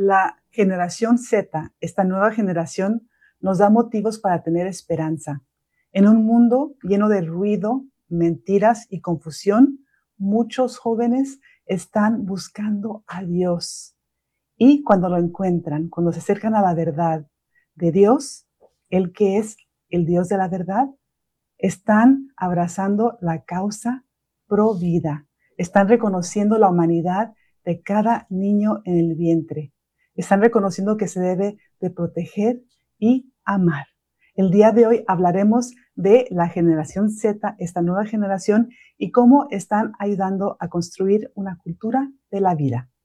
La generación Z, esta nueva generación, nos da motivos para tener esperanza. En un mundo lleno de ruido, mentiras y confusión, muchos jóvenes están buscando a Dios. Y cuando lo encuentran, cuando se acercan a la verdad de Dios, el que es el Dios de la verdad, están abrazando la causa pro vida. Están reconociendo la humanidad de cada niño en el vientre. Están reconociendo que se debe de proteger y amar. El día de hoy hablaremos de la generación Z, esta nueva generación, y cómo están ayudando a construir una cultura de la vida.